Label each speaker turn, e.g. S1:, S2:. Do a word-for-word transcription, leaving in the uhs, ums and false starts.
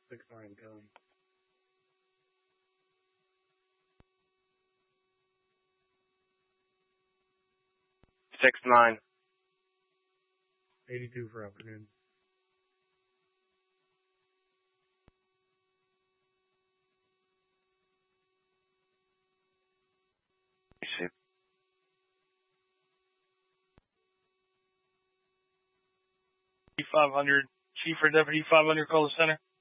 S1: Six nine going.
S2: Six nine.
S1: Eighty-two for afternoon.
S3: five hundred. Chief or Deputy five hundred, call the center.